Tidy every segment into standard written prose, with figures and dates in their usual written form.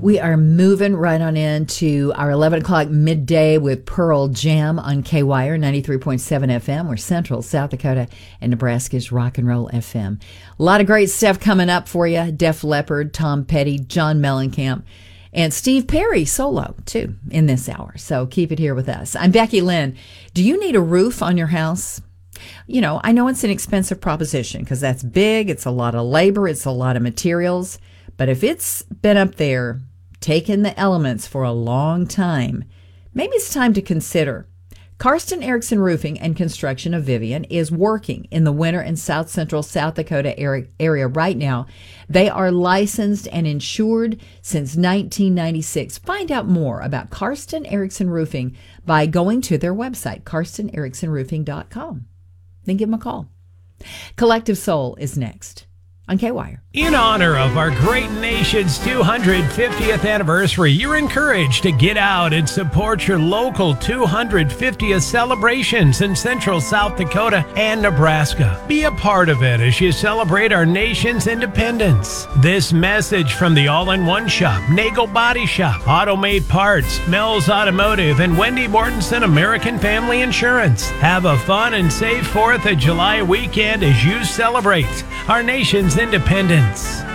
We are moving right on into our 11 o'clock midday with Pearl Jam on KWIRE 93.7 FM. We're Central, South Dakota, and Nebraska's Rock and Roll FM. A lot of great stuff coming up for you. Def Leppard, Tom Petty, John Mellencamp, and Steve Perry solo, too, in this hour. So keep it here with us. I'm Becky Lynn. Do you need a roof on your house? You know, I know it's an expensive proposition because that's big. It's a lot of labor. It's a lot of materials. But if it's been up there taking the elements for a long time, maybe it's time to consider. Karsten Erickson Roofing and Construction of Vivian is working in the Winter and South Central South Dakota area right now. They are licensed and insured since 1996. Find out more about Karsten Erickson Roofing by going to their website, karstenericksonroofing.com. Then give them a call. Collective Soul is next on KWIRE. In honor of our great nation's 250th anniversary, you're encouraged to get out and support your local 250th celebrations in Central South Dakota and Nebraska. Be a part of it as you celebrate our nation's independence. This message from the All-in-One Shop, Nagel Body Shop, AutoMade Parts, Mel's Automotive, and Wendy Mortensen American Family Insurance. Have a fun and safe 4th of July weekend as you celebrate our nation's independence.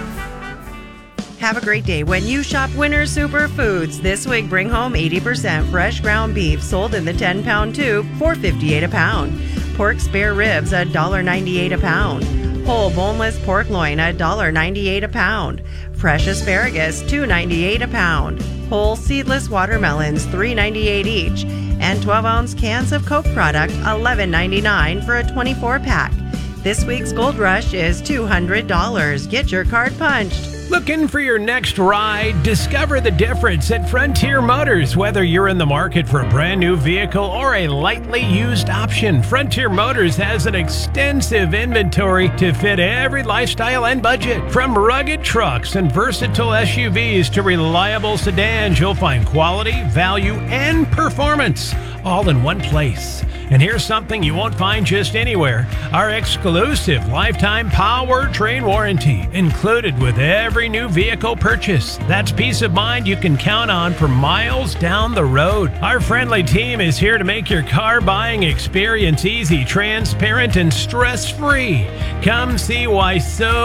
Have a great day when you shop Winter Superfoods. This week, bring home 80% fresh ground beef sold in the 10-pound tube for $4.58 a pound. Pork spare ribs, $1.98 a pound. Whole boneless pork loin, $1.98 a pound. Fresh asparagus, $2.98 a pound. Whole seedless watermelons, $3.98 each. And 12-ounce cans of Coke product, $11.99 for a 24-pack. This week's Gold Rush is $200. Get your card punched. Looking for your next ride? Discover the difference at Frontier Motors. Whether you're in the market for a brand new vehicle or a lightly used option, Frontier Motors has an extensive inventory to fit every lifestyle and budget. From rugged trucks and versatile SUVs to reliable sedans, you'll find quality, value, and performance all in one place. And here's something you won't find just anywhere. Our exclusive lifetime powertrain warranty included with every new vehicle purchase. That's peace of mind you can count on for miles down the road. Our friendly team is here to make your car buying experience easy, transparent, and stress-free. Come see why so